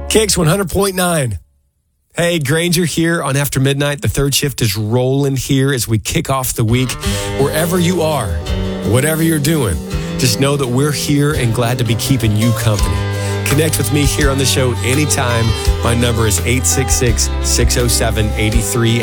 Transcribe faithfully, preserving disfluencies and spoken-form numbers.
Kicks one hundred point nine. Hey, Granger here on After Midnight. The third shift is rolling here as we kick off the week. Wherever you are, whatever you're doing, just know that we're here and glad to be keeping you company. Connect with me here on the show anytime. My number is eight six six, six oh seven, eight three